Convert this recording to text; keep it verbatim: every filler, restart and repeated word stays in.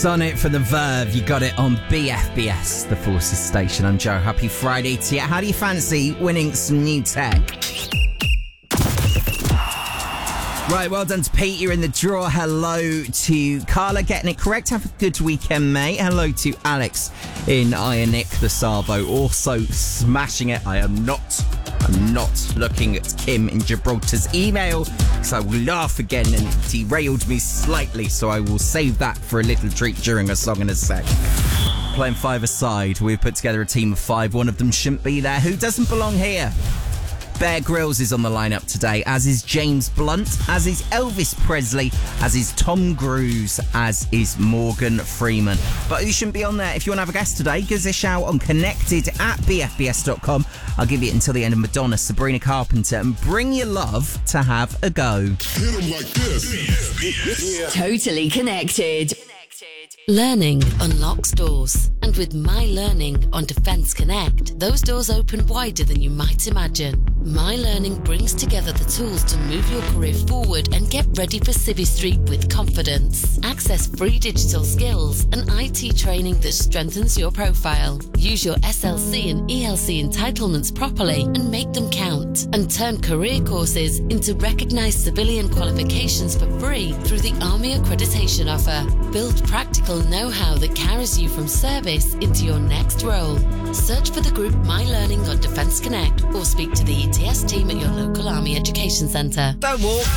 Sonnet for the Verve. You got it on B F B S, the Forces Station. I'm Joe. Happy Friday to you. How do you fancy winning some new tech? Right, well done to Pete. You're in the draw. Hello to Carla, getting it correct. Have a good weekend, mate. Hello to Alex in Ionic, the Savo, also smashing it. I am not, I'm not looking at Kim in Gibraltar's email because I will laugh again and it derailed me slightly, so I will save that for a little treat during a song in a sec. Playing five aside, we've put together a team of five. One of them shouldn't be there. Who doesn't belong here? Bear Grylls is on the lineup today, as is James Blunt, as is Elvis Presley, as is Tom Cruise, as is Morgan Freeman. But who shouldn't be on there? If you want to have a guest today, give us a shout on connected at b f b s dot com. I'll give you it until the end of Madonna, Sabrina Carpenter, and Bring Your Love to have a go. Hit 'em like this. Totally connected. Learning unlocks doors, and with My Learning on Defence Connect, those doors open wider than you might imagine. My Learning brings together the tools to move your career forward and get ready for Civvy Street with confidence. Access free digital skills and I T training that strengthens your profile. Use your S L C and E L C entitlements properly and make them count. And turn career courses into recognised civilian qualifications for free through the Army Accreditation Offer. Build practical know-how that carries you from service into your next role. Search for the group My Learning on Defence Connect or speak to the E T S team at your local Army Education Centre. Don't walk.